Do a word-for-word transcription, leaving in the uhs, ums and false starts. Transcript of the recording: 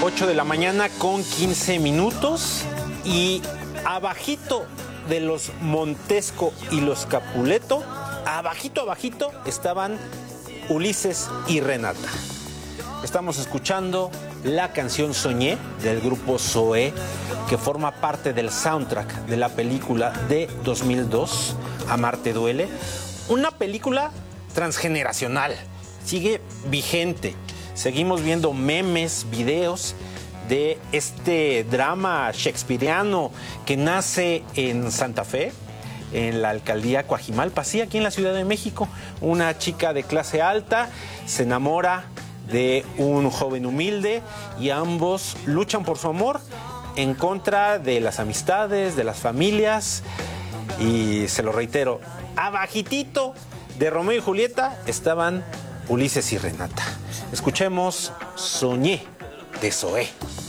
ocho de la mañana con quince minutos y abajito de los Montesco y los Capuleto, abajito, abajito estaban Ulises y Renata. Estamos escuchando la canción Soñé del grupo Zoé, que forma parte del soundtrack de la película de dos mil dos, Amarte Duele. Una película transgeneracional, sigue vigente. Seguimos viendo memes, videos de este drama shakespeariano que nace en Santa Fe, en la alcaldía Coajimalpa, sí, aquí en la Ciudad de México. Una chica de clase alta se enamora de un joven humilde y ambos luchan por su amor en contra de las amistades, de las familias. Y se lo reitero, abajitito de Romeo y Julieta estaban Ulises y Renata. Escuchemos Soñé de Zoé.